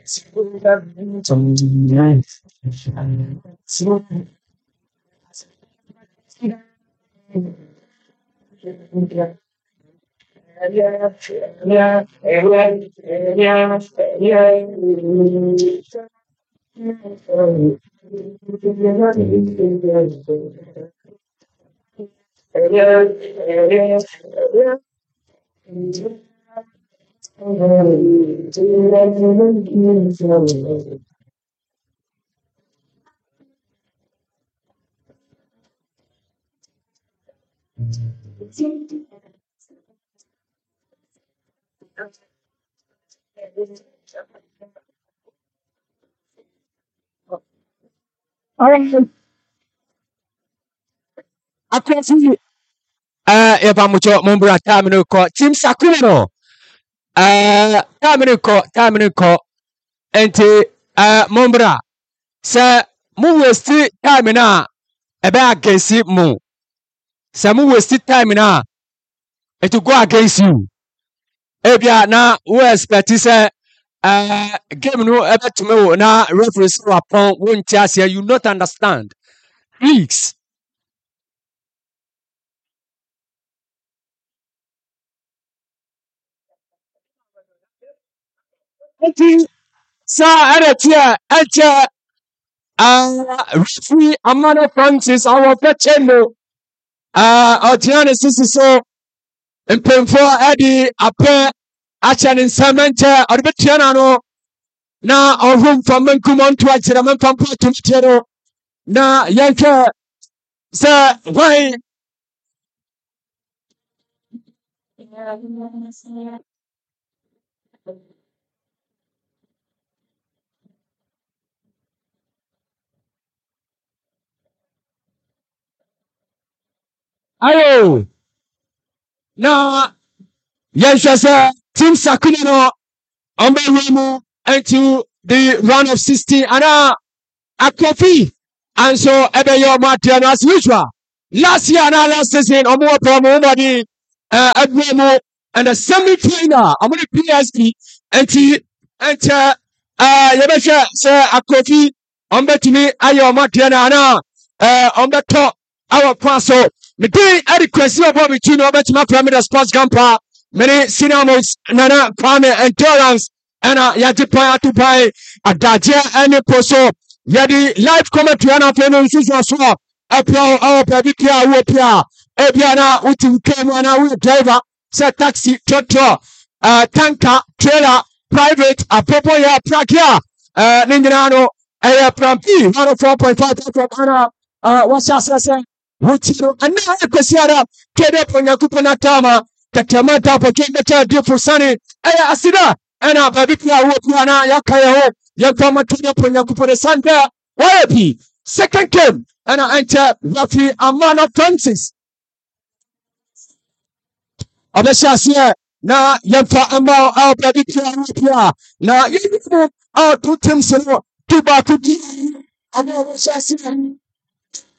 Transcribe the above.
All right. Akwasi eba mucho mumbra taminu ko Team Sakuno. Taminu ko enti mumbra se mu waste time na ebe against mu. Se mu waste time na it will go against you. Ebia na we expect say game no ebe to me na referee so upon won't here you not understand. Please. Enti sa eretia eche referee Amano Francis our pechendo Otiane sisi so mpemfo edi ape acha ne nsamanche odbetiana no na ohum fam nkumonto achira mfampo tumtiero na yanke se why ayo na yanke se Team Sakuna no ombe into the round of 16 ana Akofi and so ebe yo Martin as usual last year and last season omo promo body Edwemo and the semi-final among the PSG and yebesha say Akofi ombetimi ayo Martin ana ombeto our kwaso me dey request you about between obetima pyramid sports camper many cinemas nana kwame endurance and yatipa to buy adaje any poso yadi live commentary na fe no nsusu so apia our baby kia wo pia ebia na uti kemu na we driver say taxi tractor tanker trailer private apopo ya prakia ninjina no prampi 104.5 from ana wasa sasa wutiro ana kwesiara kede ponya kupona tama tatamata hapo kende cha difu sani asida ana baby kia wo pia na yakaya ho yakama tunya ponya kupona sanda wapi second game ana enter Rafi Amana Francis abeshasia na yamfa ambao au baby kia na yifu au two teams no tuba kudi abeshasia